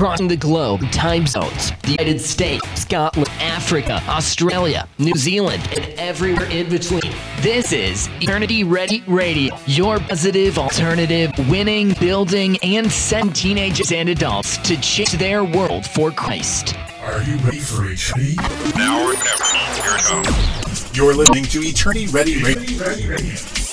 crossing the globe, time zones, the United States, Scotland, Africa, Australia, New Zealand, and everywhere in between. This is Eternity Ready Radio, your positive alternative, winning, building, and sending teenagers and adults to change their world for Christ. Are you ready for eternity? Now or never. Here it comes. You're listening to Eternity Ready Radio.